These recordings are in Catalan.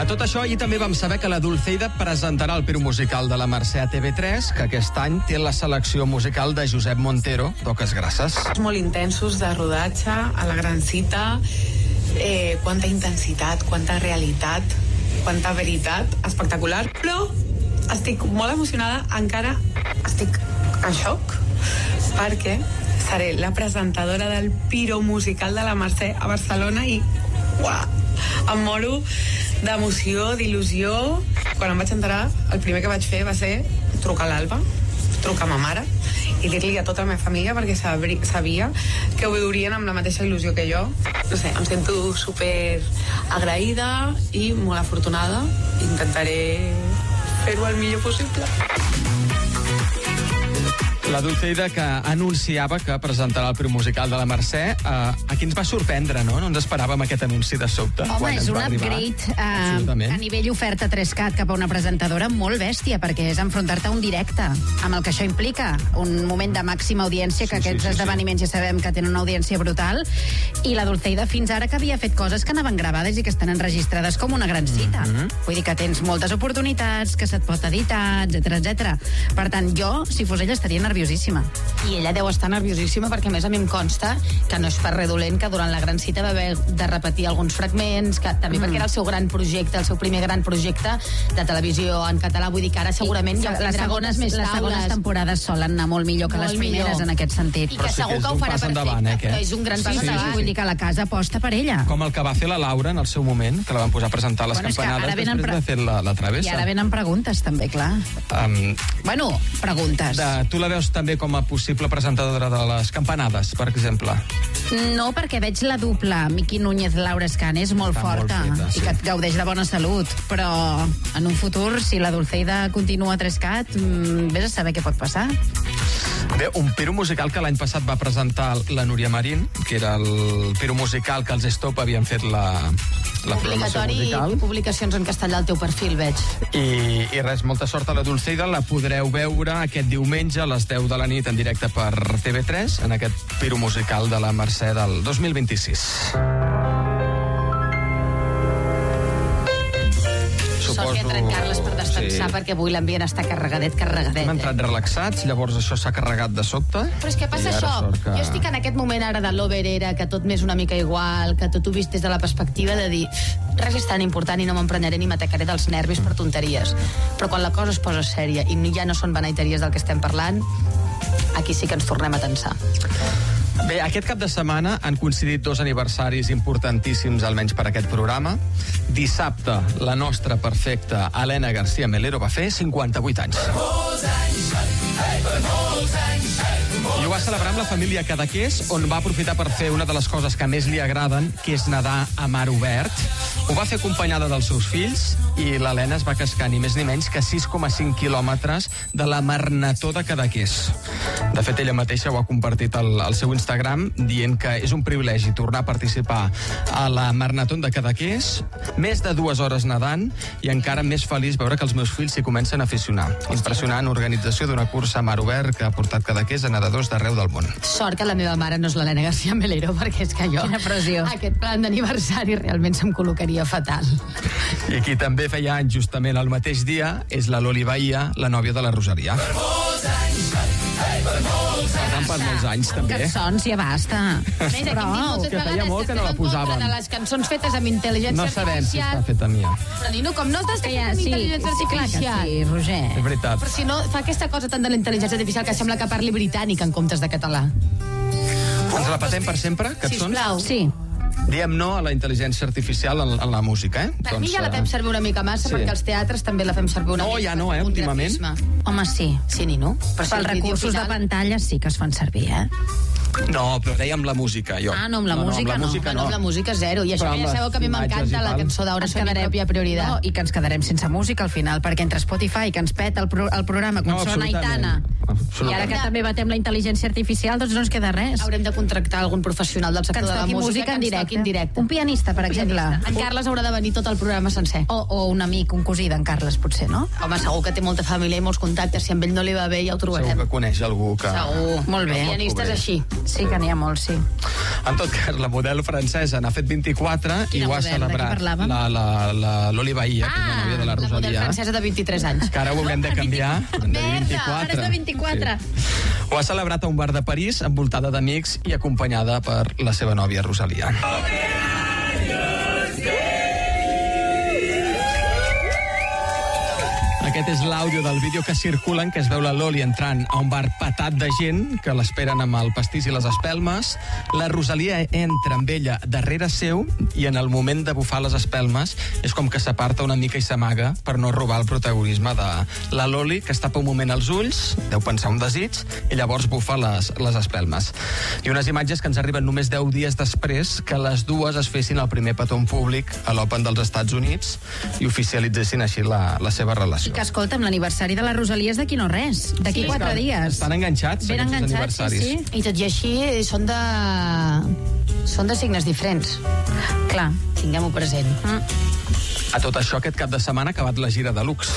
A tot això, ahir també vam saber que la Dulceida presentarà el Piru musical de la Mercè a TV3, que aquest any té la selecció musical de Josep Montero, d'Oques Grasses. Molt intensos de rodatge, a la gran cita, quanta intensitat, quanta realitat, quanta veritat, espectacular. Però estic molt emocionada, encara estic en xoc, perquè seré la presentadora del Piru musical de la Mercè a Barcelona i uau, em moro d'emoció, d'il·lusió. Quan em vaig enterar, el primer que vaig fer va ser trucar a l'Alba, trucar a ma mare i dir-li a tota la meva família, perquè sabia que ho veurien amb la mateixa il·lusió que jo. No sé, em sento super agraïda i molt afortunada. Intentaré fer-ho el millor possible. La Dulceida, que anunciava que presentarà el Piru musical de la Mercè, aquí ens va sorprendre, no? No ens esperàvem aquest anunci de sobte. Home, és un upgrade a nivell oferta 3CAT cap a una presentadora molt bèstia, perquè és enfrontar-te a un directe, amb el que això implica, un moment de màxima audiència, que aquests esdeveniments ja sabem que tenen una audiència brutal, i la Dulceida fins ara que havia fet coses que anaven gravades i que estan enregistrades com una gran cita. Vull dir que tens moltes oportunitats, que se't pot editar, etc. Per tant, jo, si fos ella, estaria nerviosíssima. I ella deu estar nerviosíssima perquè a més a mi em consta que no és per res dolent que durant la gran cita va haver de repetir alguns fragments, que també perquè era el seu gran projecte, el seu primer gran projecte de televisió en català. Vull dir que ara segurament ja les segones temporades solen anar molt millor que les primeres en aquest sentit. I que segur que ho farà perfecte. És un gran pas endavant. Vull dir que la casa aposta per ella. Com el que va fer la Laura en el seu moment, que la van posar a presentar les campanades després de fer la travessa. I ara venen preguntes també, clar. Preguntes. Tu la veus també com a possible presentadora de les campanades, per exemple? No, perquè veig la dupla Miqui Núñez, Laura Escanes molt forta i que gaudeix de bona salut, però en un futur, si la Dulceida continua a 3CAT, vés a saber què pot passar. Bé, un Piru musical que l'any passat va presentar la Núria Marín, que era el Piru musical que els Stop havien fet la programació musical. I publicacions en castellà al teu perfil, veig. I res, molta sort a la Dulceida. La podreu veure aquest diumenge a les 10 de la nit en directe per TV3 en aquest Piru musical de la Mercè del 2026. Sort que entren Carles per descansar, perquè avui l'ambient està carregadet. Hem entrat relaxats, llavors això s'ha carregat de sobte. Però és que passa això, jo estic en aquest moment ara de l'Over Era, que tot m'és una mica igual, que tot ho vist des de la perspectiva de dir res és tan important i no m'emprenyaré ni m'atacaré dels nervis per tonteries. Però quan la cosa es posa sèria i ja no són beneiteries del que estem parlant, aquí sí que ens tornem a tensar. Bé, aquest cap de setmana han coincidit dos aniversaris importantíssims, almenys per aquest programa. Dissabte, la nostra perfecta Helena García Melero va fer 58 anys. I ho va celebrar amb la família Cadaqués, on va aprofitar per fer una de les coses que més li agraden, que és nedar a mar obert. Ho va fer acompanyada dels seus fills i l'Helena es va cascar ni més ni menys que 6,5 quilòmetres de la Marnató de Cadaqués. De fet, ella mateixa ho ha compartit al seu Instagram, dient que és un privilegi tornar a participar a la Marnató de Cadaqués, més de 2 hores nedant, i encara més feliç veure que els meus fills s'hi comencen a aficionar. Impressionant organització d'una cursa a mar obert que ha portat Cadaqués a nedadors d'arreu del món. Sort que la meva mare no és l'Helena García Melero, perquè és que jo... Quina pressió. Aquest plan d'aniversari realment se'm col·locaria fatal. I qui també feia anys justament el mateix dia és la Loli Bahia, la nòvia de la Rosalia. Per molts anys, també. Cançons, ja basta. Que feia molt que no la posàvem. De les cançons fetes amb intel·ligència artificial. No sabem si està feta Mia. Però Nino, com no estàs feta amb intel·ligència artificial? Sí, Roger. És veritat. Però si no, fa aquesta cosa tant de la intel·ligència artificial que sembla que parli britànic en comptes de català. Ens repetem per sempre, cançons? Sisplau. Sí. Diem no a la intel·ligència artificial en la música, Per mi ja la fem servir una mica massa, perquè els teatres també la fem servir una mica. No, ja no, últimament. Home, sí. Sí, Nino. Però els recursos de pantalla sí que es fan servir, No, però dèiem la música, jo. Ah, no, amb la música no. Amb la música zero. I això ja sabeu que a mi m'encanta la cançó d'Ahora soy mi pròpia prioritat. No, i que ens quedarem sense música al final, perquè entre Spotify, que ens peta el programa, quan sona Aitana, I ara que també batem la intel·ligència artificial, doncs no ens queda res. Haurem de contractar algun professional del sector de la música en directe. Un pianista, per exemple. En Carles haurà de venir tot el programa sencer. O un amic, un cosí d'en Carles, potser, no? Home, segur que té molta família i molts contactes. Si amb ell no li va bé, ja ho trobarem. Segur que coneix algú que... Segur. Molt bé. Pianistes així. Sí, que n'hi ha molts, sí. En tot cas, la model francesa n'ha fet 24 i ho ha celebrat l'Oli Bahia, que és la nòvia de la Rosalia. La model francesa de 23 anys. Que ara ho haurem de canviar. Merda, ara és de 24. Sí. Ho ha celebrat a un bar de París, envoltada d'amics i acompanyada per la seva nòvia Rosalia. Aquest és l'àudio del vídeo que circula en què es veu la Loli entrant a un bar petat de gent que l'esperen amb el pastís i les espelmes. La Rosalia entra amb ella darrere seu i en el moment de bufar les espelmes és com que s'aparta una mica i s'amaga per no robar el protagonisme de la Loli, que es tapa un moment els ulls, deu pensar un desig, i llavors bufa les espelmes. I unes imatges que ens arriben només 10 dies després que les dues es fessin el primer petó en públic a l'Open dels Estats Units i oficialitzessin així la seva relació. Escolta'm, l'aniversari de la Rosalia és d'aquí no res, d'aquí 4 dies. Estan enganxats, ben enganxats, sí. I tot i així són de signes diferents. Clar. Tinguem-ho present. A tot això, aquest cap de setmana ha acabat la gira de Lux.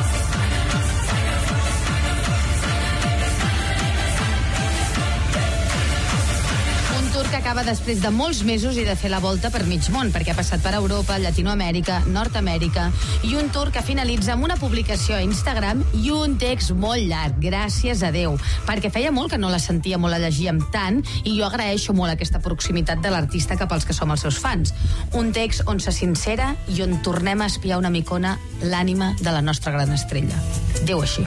Que acaba després de molts mesos i de fer la volta per mig món, perquè ha passat per Europa, Llatinoamèrica, Nord-Amèrica, i un tour que finalitza amb una publicació a Instagram i un text molt llarg, gràcies a Déu, perquè feia molt que no la sentia, molt la llegíem tant, i jo agraeixo molt aquesta proximitat de l'artista cap als que som els seus fans. Un text on se sincera i on tornem a espiar una micona l'ànima de la nostra gran estrella. Diu així.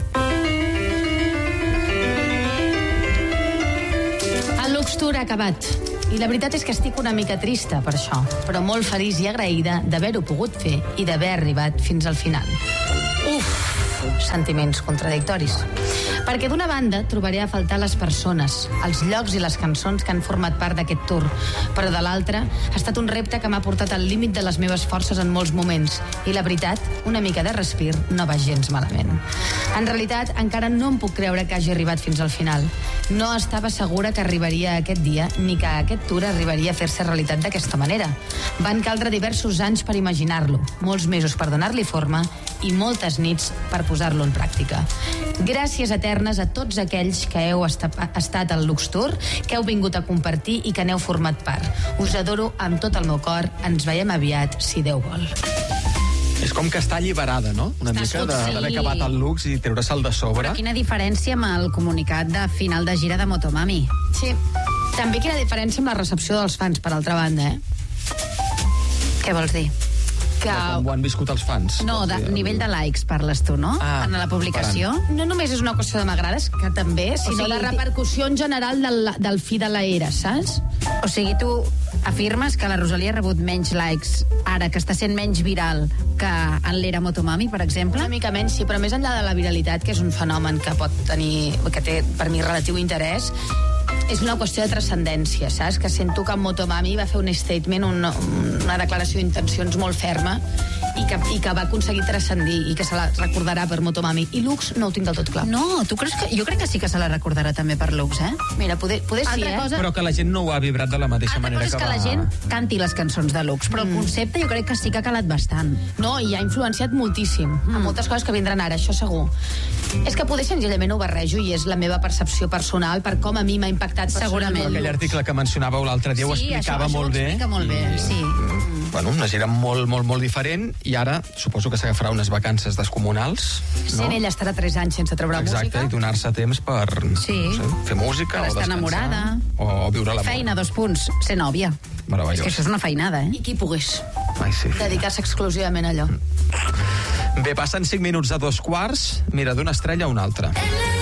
El Lux Tour ha acabat. I la veritat és que estic una mica trista per això, però molt feliç i agraïda d'haver-ho pogut fer i d'haver arribat fins al final. Sentiments contradictoris. Perquè d'una banda trobaré a faltar les persones, els llocs i les cançons que han format part d'aquest tour, però de l'altra ha estat un repte que m'ha portat al límit de les meves forces en molts moments, i la veritat, una mica de respir no va gens malament. En realitat, encara no em puc creure que hagi arribat fins al final. No estava segura que arribaria aquest dia, ni que aquest tour arribaria a fer-se realitat d'aquesta manera. Van caldre diversos anys per imaginar-lo, molts mesos per donar-li forma i moltes nits per posar-lo en pràctica. Gràcies eternes a tots aquells que heu estat al Lux Tour, que heu vingut a compartir i que n'heu format part. Us adoro amb tot el meu cor. Ens veiem aviat, si Déu vol. És com que està alliberada, no? Una mica d'haver acabat el Lux i treure-se'l de sobre. Però quina diferència amb el comunicat de final de gira de Motomami. Sí. També quina diferència amb la recepció dels fans, per altra banda, Què vols dir? Com ho han viscut els fans. No, de nivell de likes parles tu, no? En la publicació. No només és una qüestió de m'agrades, que també, sinó de repercussió en general del fi de l'era, saps? O sigui, tu afirmes que la Rosalia ha rebut menys likes ara, que està sent menys viral que en l'era Motomami, per exemple? Una mica menys, sí, però més enllà de la viralitat, que és un fenomen que pot tenir, que té per mi relatiu interès, és una qüestió de transcendència, saps? Que sento que en Motomami va fer un statement, una declaració d'intencions molt ferma i que va aconseguir transcendir i que se la recordarà per Motomami. I Lux no ho tinc del tot clar. No, tu creus que... Jo crec que sí que se la recordarà també per Lux, Mira, poder sí, cosa... Però que la gent no ho ha vibrat de la mateixa manera que va... Altra cosa és que la gent canti les cançons de Lux, però el concepte jo crec que sí que ha calat bastant. No, i ha influenciat moltíssim a moltes coses que vindran ara, això segur. És que poder senzillament ho barrejo i és la meva percepció personal per com a mi m'ha impactat segurament. Aquell article que mencionàveu l'altre dia ho explicava molt bé. Sí, això ho explica molt bé, sí. Bueno, una gira molt diferent i ara suposo que s'agafarà unes vacances descomunals, no? Sent ella estarà 3 anys sense treure música. Exacte, i donar-se temps per fer música per o estar descansar. Enamorada. O viure l'amor. Feina, 2 punts, ser nòvia. Meravellós. És que això és una feinada, I qui pogués sí. dedicar-se exclusivament a allò. Bé, passen 5 minuts a 2 quarts. Mira, d'una estrella a una altra.